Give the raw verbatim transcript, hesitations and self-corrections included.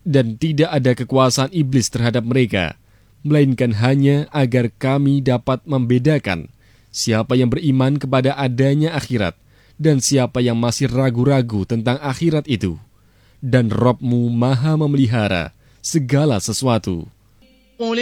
dan tidak ada kekuasaan iblis terhadap mereka, melainkan hanya agar kami dapat membedakan siapa yang beriman kepada adanya akhirat dan siapa yang masih ragu-ragu tentang akhirat itu. Dan Rabb-Mu maha memelihara segala sesuatu.